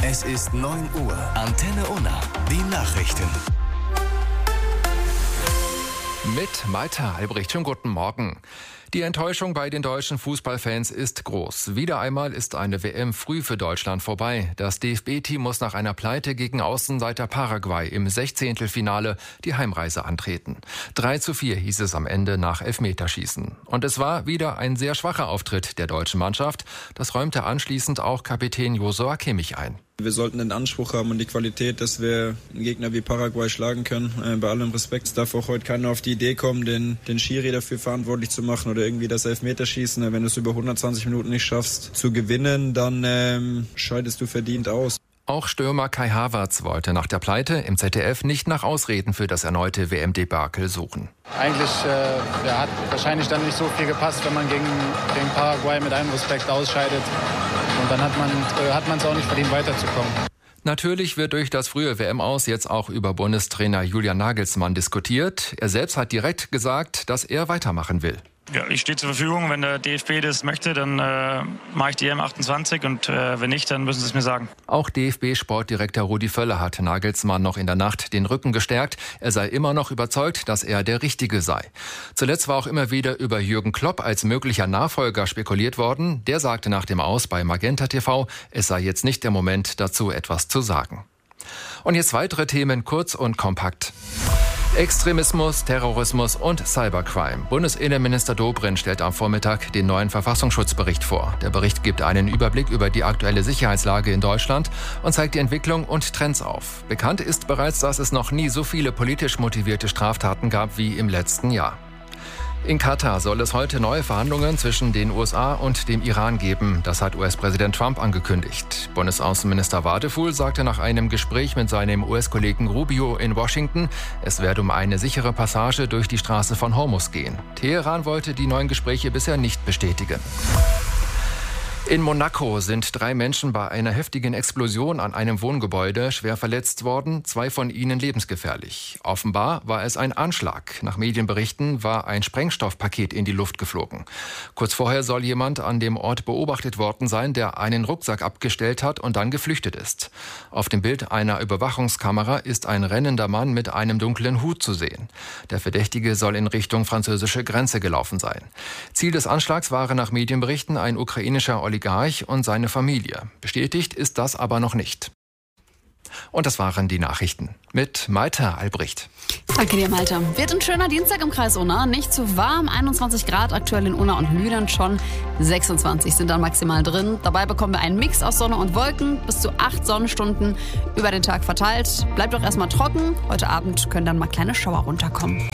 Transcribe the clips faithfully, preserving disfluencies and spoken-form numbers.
Es ist neun Uhr. Antenne Unna. Die Nachrichten. Mit Malte Albrecht. Schönen guten Morgen. Die Enttäuschung bei den deutschen Fußballfans ist groß. Wieder einmal ist eine W M früh für Deutschland vorbei. Das D F B-Team muss nach einer Pleite gegen Außenseiter Paraguay im Sechzehntelfinale die Heimreise antreten. drei zu vier hieß es am Ende nach Elfmeterschießen. Und es war wieder ein sehr schwacher Auftritt der deutschen Mannschaft. Das räumte anschließend auch Kapitän Josua Kimmich ein. Wir sollten den Anspruch haben und die Qualität, dass wir einen Gegner wie Paraguay schlagen können. Äh, bei allem Respekt darf auch heute keiner auf die Idee kommen, den, den Schiri dafür verantwortlich zu machen oder irgendwie das Elfmeterschießen. Wenn du es über hundertzwanzig Minuten nicht schaffst zu gewinnen, dann ähm, scheidest du verdient aus. Auch Stürmer Kai Havertz wollte nach der Pleite im Z D F nicht nach Ausreden für das erneute W M-Debakel suchen. Eigentlich äh, ja, hat wahrscheinlich dann nicht so viel gepasst, wenn man gegen, gegen Paraguay mit allem Respekt ausscheidet. Und dann hat man äh, hat man es auch nicht verdient, weiterzukommen. Natürlich wird durch das frühe W M-Aus jetzt auch über Bundestrainer Julian Nagelsmann diskutiert. Er selbst hat direkt gesagt, dass er weitermachen will. Ja, ich stehe zur Verfügung. Wenn der D F B das möchte, dann äh, mache ich die E M achtundzwanzig und äh, wenn nicht, dann müssen sie es mir sagen. Auch D F B-Sportdirektor Rudi Völler hat Nagelsmann noch in der Nacht den Rücken gestärkt. Er sei immer noch überzeugt, dass er der Richtige sei. Zuletzt war auch immer wieder über Jürgen Klopp als möglicher Nachfolger spekuliert worden. Der sagte nach dem Aus bei Magenta T V, es sei jetzt nicht der Moment, dazu etwas zu sagen. Und jetzt weitere Themen kurz und kompakt. Extremismus, Terrorismus und Cybercrime. Bundesinnenminister Dobrindt stellt am Vormittag den neuen Verfassungsschutzbericht vor. Der Bericht gibt einen Überblick über die aktuelle Sicherheitslage in Deutschland und zeigt die Entwicklung und Trends auf. Bekannt ist bereits, dass es noch nie so viele politisch motivierte Straftaten gab wie im letzten Jahr. In Katar soll es heute neue Verhandlungen zwischen den U S A und dem Iran geben. Das hat U S-Präsident Trump angekündigt. Bundesaußenminister Wadefuhl sagte nach einem Gespräch mit seinem U S-Kollegen Rubio in Washington, es werde um eine sichere Passage durch die Straße von Hormuz gehen. Teheran wollte die neuen Gespräche bisher nicht bestätigen. In Monaco sind drei Menschen bei einer heftigen Explosion an einem Wohngebäude schwer verletzt worden, zwei von ihnen lebensgefährlich. Offenbar war es ein Anschlag. Nach Medienberichten war ein Sprengstoffpaket in die Luft geflogen. Kurz vorher soll jemand an dem Ort beobachtet worden sein, der einen Rucksack abgestellt hat und dann geflüchtet ist. Auf dem Bild einer Überwachungskamera ist ein rennender Mann mit einem dunklen Hut zu sehen. Der Verdächtige soll in Richtung französische Grenze gelaufen sein. Ziel des Anschlags waren nach Medienberichten ein ukrainischer Oligarch und seine Familie. Bestätigt ist das aber noch nicht. Und das waren die Nachrichten mit Malte Albrecht. Danke dir, Malte. Wird ein schöner Dienstag im Kreis Unna. Nicht zu warm, einundzwanzig Grad aktuell in Unna und Lüdern schon. sechsundzwanzig sind dann maximal drin. Dabei bekommen wir einen Mix aus Sonne und Wolken. Bis zu acht Sonnenstunden über den Tag verteilt. Bleibt doch erstmal trocken. Heute Abend können dann mal kleine Schauer runterkommen.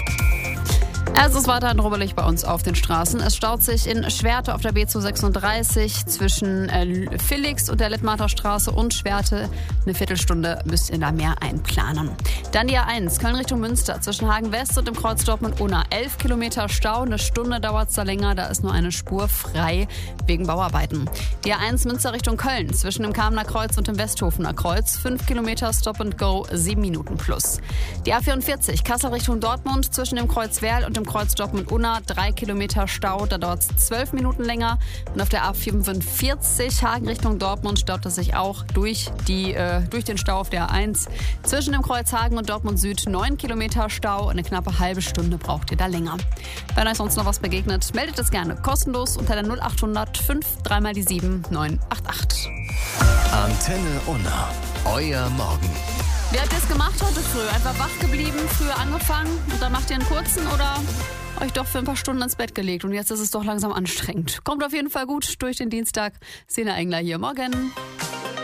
Es ist weiterhin rubbelig bei uns auf den Straßen. Es staut sich in Schwerte auf der B zweihundertsechsunddreißig zwischen äh, Villix und der Littmarter Straße und Schwerte. Eine Viertelstunde müsst ihr da mehr einplanen. Dann die A eins, Köln Richtung Münster, zwischen Hagen West und dem Kreuz Dortmund-Unna. elf Kilometer Stau, eine Stunde dauert es da länger, da ist nur eine Spur frei wegen Bauarbeiten. Die A eins Münster Richtung Köln, zwischen dem Kamener Kreuz und dem Westhofener Kreuz. fünf Kilometer Stop and Go, sieben Minuten plus. Die A vierundvierzig, Kassel Richtung Dortmund, zwischen dem Kreuz Werl und dem Kreuz Dortmund-Unna, drei Kilometer Stau, da dauert es zwölf Minuten länger. Und auf der A fünfundvierzig, Hagen Richtung Dortmund, staut es sich auch durch, die, äh, durch den Stau auf der A eins. Zwischen dem Kreuz Hagen und Dortmund Süd neun Kilometer Stau, eine knappe halbe Stunde braucht ihr da länger. Wenn euch sonst noch was begegnet, meldet es gerne kostenlos unter der null achthundert fünf drei mal die sieben neun acht acht. Antenne Unna, euer Morgen. Wie habt ihr es gemacht heute früh? Einfach wach geblieben, früher angefangen und dann macht ihr einen kurzen oder euch doch für ein paar Stunden ins Bett gelegt und jetzt ist es doch langsam anstrengend. Kommt auf jeden Fall gut durch den Dienstag. Sina Engler hier. Morgen.